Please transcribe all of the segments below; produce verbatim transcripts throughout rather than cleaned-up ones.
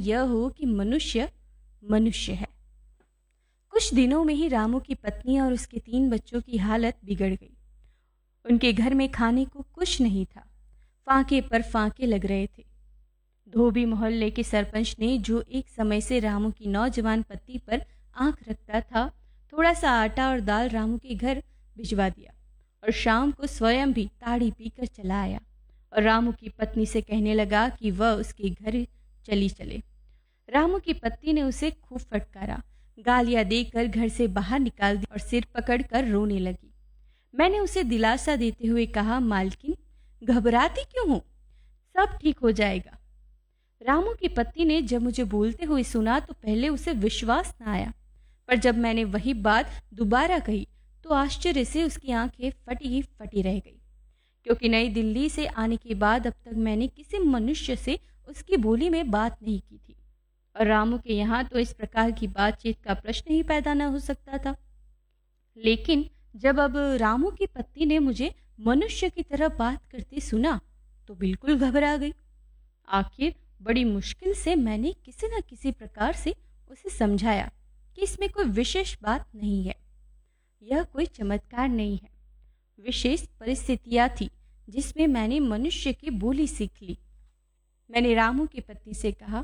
यह हो कि मनुष्य मनुष्य है। कुछ दिनों में ही रामू की पत्नी और उसके तीन बच्चों की हालत बिगड़ गई। उनके घर में खाने को कुछ नहीं था, फांके पर फांके लग रहे थे। धोबी मोहल्ले के सरपंच ने, जो एक समय से रामू की नौजवान पत्नी पर आंख रखता था, थोड़ा सा आटा और दाल रामू के घर भिजवा दिया और शाम को स्वयं भी ताड़ी पीकर चला आया और रामू की पत्नी से कहने लगा कि वह उसके घर चली चले। रामू की पत्नी ने उसे खूब फटकारा, गालियां देकर घर से बाहर निकाल दिया और सिर पकड़कर रोने लगी। मैंने उसे दिलासा देते हुए कहा, मालकिन घबराती क्यों हो, सब ठीक हो जाएगा। रामू की पत्नी ने जब मुझे बोलते हुए सुना तो पहले उसे विश्वास न आया, पर जब मैंने वही बात दोबारा कही तो आश्चर्य से उसकी आंखें फटी ही फटी रह गई, क्योंकि नई दिल्ली से आने के बाद अब तक मैंने किसी मनुष्य से उसकी बोली में बात नहीं की थी और रामू के यहाँ तो इस प्रकार की बातचीत का प्रश्न ही पैदा न हो सकता था। लेकिन जब अब रामू की पत्नी ने मुझे मनुष्य की तरह बात करते सुना तो बिल्कुल घबरा गई। आखिर बड़ी मुश्किल से मैंने किसी न किसी प्रकार से उसे समझाया कि इसमें कोई विशेष बात नहीं है, यह कोई चमत्कार नहीं है, विशेष परिस्थितियां थी जिसमें मैंने मनुष्य की बोली सीख ली। मैंने रामू की पत्नी से कहा,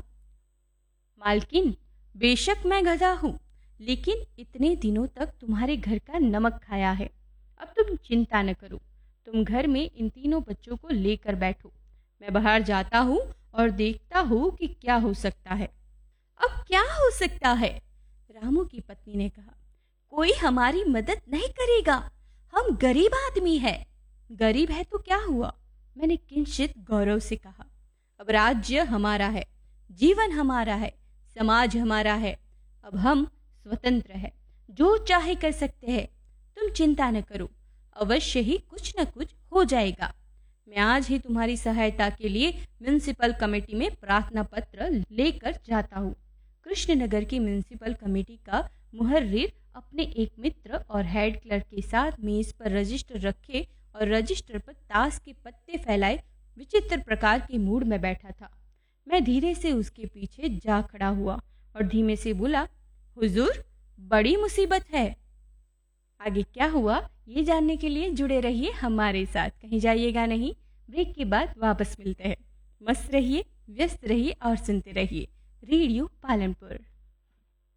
मालकिन बेशक मैं गधा हूं, लेकिन इतने दिनों तक तुम्हारे घर का नमक खाया है, अब तुम चिंता न करो, तुम घर में इन तीनों बच्चों को लेकर बैठो, मैं बाहर जाता हूं और देखता हूं कि क्या हो सकता है। अब क्या हो सकता है? रामू की पत्नी ने कहा, कोई हमारी मदद नहीं करेगा, हम गरीब आदमी हैं। गरीब है तो क्या हुआ? मैंने किंचित गौरव से कहा, अब राज्य हमारा है, जीवन हमारा है, समाज हमारा है, अब हम स्वतंत्र है, जो चाहे कर सकते हैं, तुम चिंता न करो, अवश्य ही कुछ न कुछ हो जाएगा। मैं आज ही तुम्हारी सहायता के लिए म्युनिसिपल कमेटी में प्रार्थना पत्र लेकर जाता हूँ। कृष्णनगर की म्युनिसिपल कमेटी का मुहर्रिर अपने एक मित्र और हेड क्लर्क के साथ मेज पर रजिस्टर रखे और रजिस्टर पर ताश के पत्ते फैलाए विचित्र प्रकार के मूड में बैठा था। मैं धीरे से उसके पीछे जा खड़ा हुआ और धीमे से बोला, हुजूर बड़ी मुसीबत है। आगे क्या हुआ ये जानने के लिए जुड़े रहिए हमारे साथ, कहीं जाइएगा नहीं। ब्रेक के बाद वापस मिलते हैं। मस्त रहिए, व्यस्त रहिए और सुनते रहिए रेडियो पालनपुर।